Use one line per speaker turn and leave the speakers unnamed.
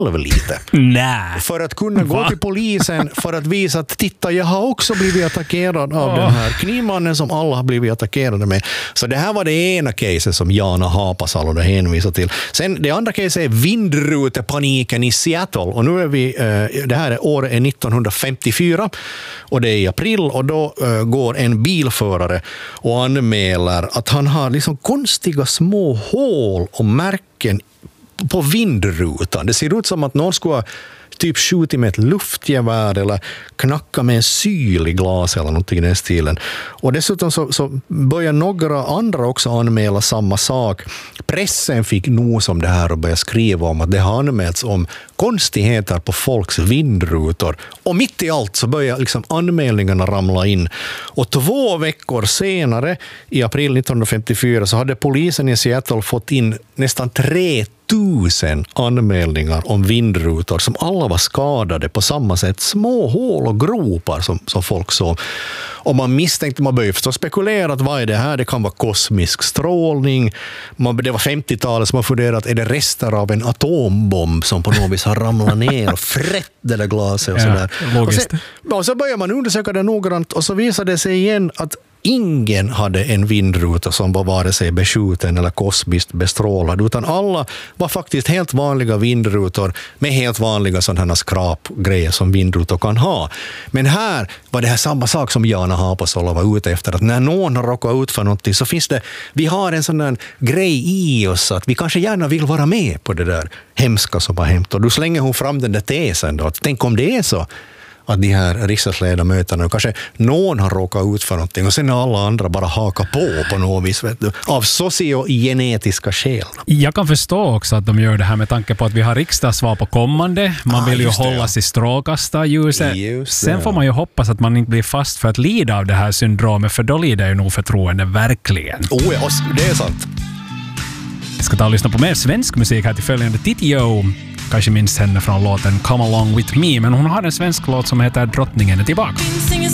lite.
Nej.
För att kunna gå till polisen för att visa att titta, jag har också blivit attackerad av den här knivmannen som alla har blivit attackerade med. Så det här var det ena caset som Jana Haapasalo hänvisar till. Sen det andra caset är vindrutepaniken i Seattle. Och nu är vi, det här året är 1954 och det är i april och då går en bilförare och anmäler att han har liksom konstiga små hål och märken på vindrutan. Det ser ut som att någon skulle typ skjutit med ett luftgevär eller knacka med en syl i glas eller någonting i den stilen. Och dessutom så börjar några andra också anmäla samma sak. Pressen fick nos om det här och började skriva om att det har anmälts om konstigheter på folks vindrutor. Och mitt i allt så börjar liksom anmälningarna ramla in. Och 2 veckor senare, i april 1954, så hade polisen i Seattle fått in nästan 3000 anmälningar om vindrutor som alla var skadade på samma sätt. Små hål och gropar som folk såg. Och man misstänkte, man började förstås spekulera att vad är det här? Det kan vara kosmisk strålning. Det var 50-talet som man funderat, är det rester av en atombomb som på något vis har ramlat ner och frätt det där glaset och sådär. Och så börjar man undersöka det noggrant och så visade det sig igen att ingen hade en vindruta som var vare sig beskjuten eller kosmiskt bestrålad, utan alla var faktiskt helt vanliga vindrutor med helt vanliga sådana skrapgrejer som vindrutor kan ha. Men här var det här samma sak som Jana Haapasalo var ute efter, att när någon har råkat ut för någonting så finns det, vi har en sån där grej i oss att vi kanske gärna vill vara med på det där hemska som har hänt. Och då slänger hon fram den där tesen då, att tänk om det är så att de här riksdagsledamöterna kanske någon har råkat ut för någonting och sen alla andra bara hakar på något vis, vet du, av sociogenetiska skäl.
Jag kan förstå också att de gör det här med tanke på att vi har riksdagsval på kommande. Man vill ju hållas i strålkastarljuset. Sen får man ju hoppas att man inte blir fast för att lida av det här syndromet, för då lider ju nog förtroende verkligen.
Ja, det är sant.
Jag ska ta och lyssna på mer svensk musik här till följande. Titio, kanske minns henne från låten Come Along With Me, men hon har en svensk låt som heter Drottningen är tillbaka.